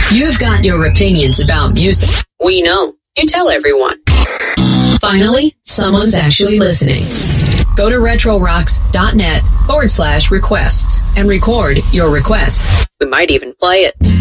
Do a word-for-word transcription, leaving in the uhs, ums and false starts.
You've got your opinions about music. We know. You tell everyone. Finally, someone's actually listening. Go to retrorocks.net forward slash requests and record your request. We might even play it.